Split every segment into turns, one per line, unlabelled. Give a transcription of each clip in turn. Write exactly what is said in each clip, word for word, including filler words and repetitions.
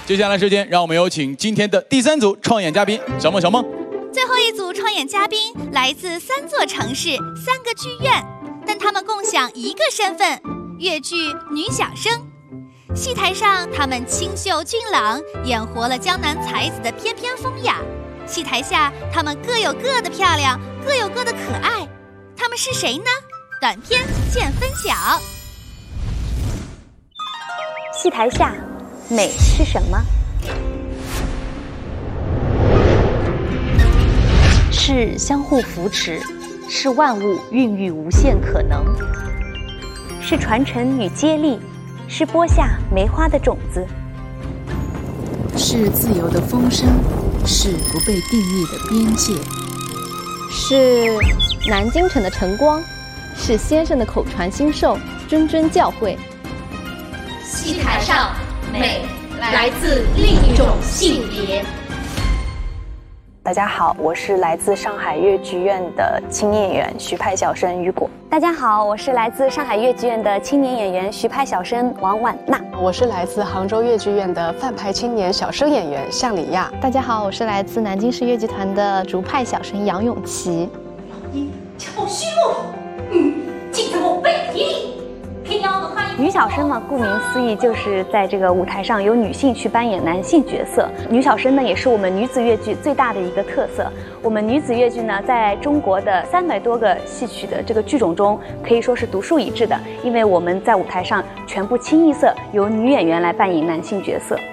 接下来时间，让我们有请今天的第三组创演嘉宾小梦。小梦，
最后一组创演嘉宾来自三座城市、三个剧院，但他们共享一个身份——越剧女小生。戏台上，他们清秀俊朗，演活了江南才子的翩翩风雅；戏台下，他们各有各的漂亮，各有各的可爱。他们是谁呢？短片见分晓。
戏台下，美是什么？是相互扶持，是万物孕育无限可能，是传承与接力，是播下梅花的种子，
是自由的风声，是不被定义的边界，
是南京城的晨光，是先生的口传心授，谆谆教诲。
戏台上，美来自另一种性别。
大家好，我是来自上海越剧院的青年演员徐派小生雨果。大家好，我是来自上海越剧院的青年演员徐派小生王婉娜。
我是来自杭州越剧院的范派青年小生演员向李亚。
大家好，我是来自南京市越剧团的竹派小生杨永琪。
你超虚弱，嗯，尽在我背地。
女小生嘛，顾名思义就是在这个舞台上由女性去扮演男性角色。女小生呢，也是我们女子越剧最大的一个特色。我们女子越剧呢，在中国的三百多个戏曲的这个剧种中，可以说是独树一帜的，因为我们在舞台上全部清一色由女演员来扮演男性角色。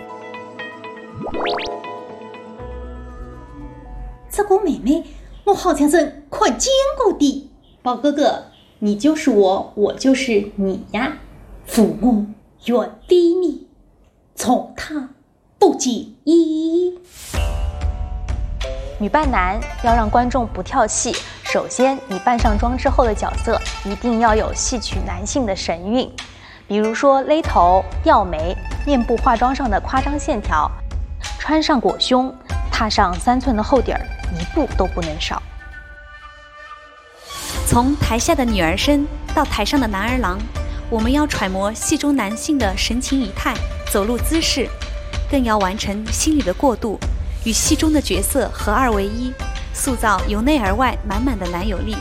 这个妹妹，我好像是快见过的。宝哥哥，你就是我，我就是你呀。父母远低密，从他不及一。
女扮男要让观众不跳戏，首先你扮上妆之后的角色一定要有戏曲男性的神韵，比如说勒头、耀眉、面部化妆上的夸张线条，穿上裹胸，踏上三寸的厚底儿，一步都不能少。
从台下的女儿身到台上的男儿郎，我们要揣摩戏中男性的神情仪态、走路姿势，更要完成心理的过渡，与戏中的角色合二为一，塑造由内而外满满的男友力。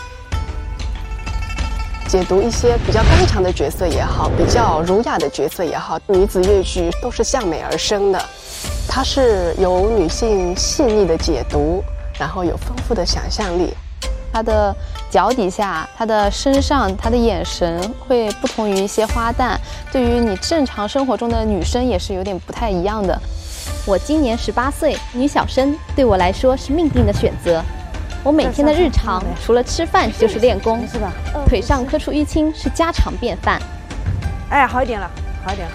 解读一些比较刚强的角色也好，比较儒雅的角色也好，女子越剧都是向美而生的。它是由女性细腻的解读，然后有丰富的想象力。
她的脚底下，她的身上，她的眼神会不同于一些花旦，对于你正常生活中的女生也是有点不太一样的。我今年十八岁，女小生对我来说是命定的选择。我每天的日常除了吃饭就是练功，
是吧？
腿上磕出淤青是家常便饭。
哎，好一点了，好一点。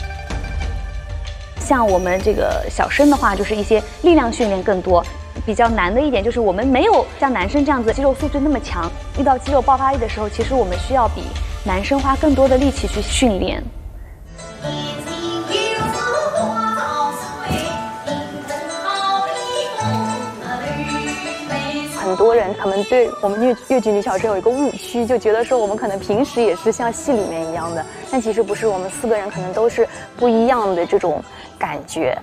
像我们这个小生的话，就是一些力量训练更多。比较难的一点就是我们没有像男生这样子肌肉素质那么强，遇到肌肉爆发力的时候，其实我们需要比男生花更多的力气去训练。很多人他们对我们越越剧女小生有一个误区，就觉得说我们可能平时也是像戏里面一样的，但其实不是，我们四个人可能都是不一样的这种感觉。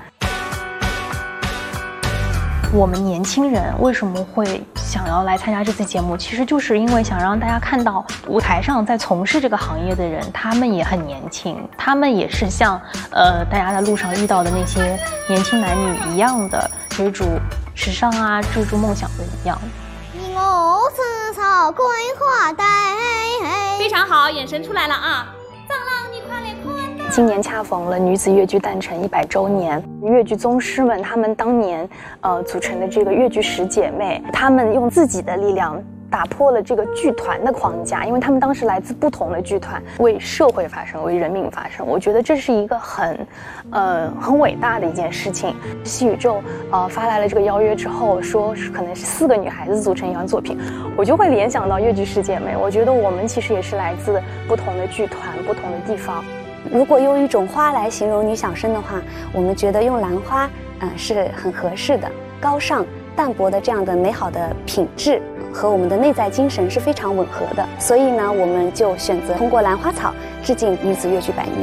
我们年轻人为什么会想要来参加这次节目，其实就是因为想让大家看到舞台上在从事这个行业的人，他们也很年轻，他们也是像呃大家在路上遇到的那些年轻男女一样的追逐时尚啊，追逐梦想的一样。
我是草桂花带，
非常好，眼神出来了啊！藏浪你快来看。
今年恰逢了女子越剧诞辰一百周年，越剧宗师们他们当年呃组成的这个越剧十姐妹，她们用自己的力量打破了这个剧团的框架，因为他们当时来自不同的剧团，为社会发声，为人民发声。我觉得这是一个很，呃，很伟大的一件事情。戏宇宙呃发来了这个邀约之后，说可能是四个女孩子组成一样作品，我就会联想到越剧十姐妹。我觉得我们其实也是来自不同的剧团、不同的地方。如果用一种花来形容女小生的话，我们觉得用兰花，嗯、呃，是很合适的。高尚、淡泊的这样的美好的品质和我们的内在精神是非常吻合的，所以呢，我们就选择通过兰花草致敬女子越剧百年。